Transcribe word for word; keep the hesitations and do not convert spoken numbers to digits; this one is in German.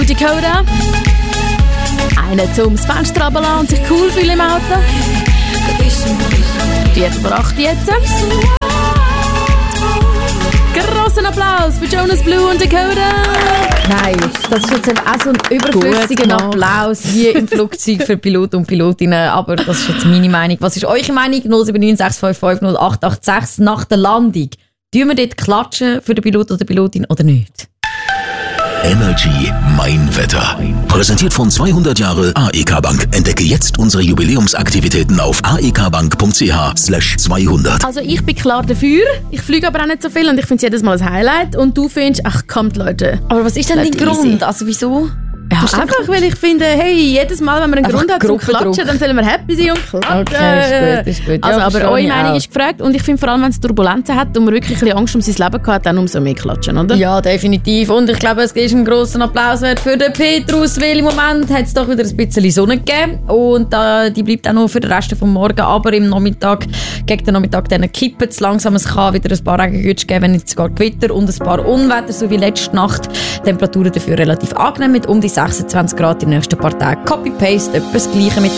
Dakota. Einer zum Fenster runterlassen und sich cool fühlen im Auto. Viertel vor acht jetzt. Grossen Applaus für Jonas Blue und Dakota. Nein, das ist jetzt auch so ein überflüssiger Applaus wie im Flugzeug für Piloten und Pilotinnen. Aber das ist jetzt meine Meinung. Was ist eure Meinung? null sieben neun sechs fünf fünf null acht acht sechs nach der Landung. Tun wir dort klatschen für den Pilot oder die Pilotin oder nicht? Energy Mein Wetter. Präsentiert von zweihundert Jahre A E K Bank. Entdecke jetzt unsere Jubiläumsaktivitäten auf aekbank.ch slash zweihundert. Also ich bin klar dafür. Ich fliege aber auch nicht so viel und ich finde es jedes Mal ein Highlight. Und du findest, ach kommt Leute. Aber was ist denn dein Grund? Easy. Also wieso? Ja, einfach, weil ich finde, hey, jedes Mal, wenn man einen einfach Grund hat zum Klatschen, dann sollen wir happy sein und klatschen. Okay, ist gut, ist gut. Also, ja, aber eure Meinung auch. ist gefragt und ich finde vor allem, wenn es Turbulenzen hat und man wirklich ein bisschen Angst um sein Leben hat, dann umso mehr klatschen, oder? Ja, definitiv. Und ich glaube, es ist einen grossen Applaus wert für den Petrus, weil im Moment hat es doch wieder ein bisschen Sonne gegeben und äh, die bleibt auch noch für den Rest des Morgen, aber im Nachmittag, gegen den Nachmittag dann kippen es langsam. Es kann wieder ein paar Regengüte geben, wenn nicht sogar Gewitter und ein paar Unwetter, so wie letzte Nacht. Temperaturen dafür relativ angenehm mit um die sechsundzwanzig Grad in den nächsten paar Tagen. Copy-Paste, etwas Gleiche mit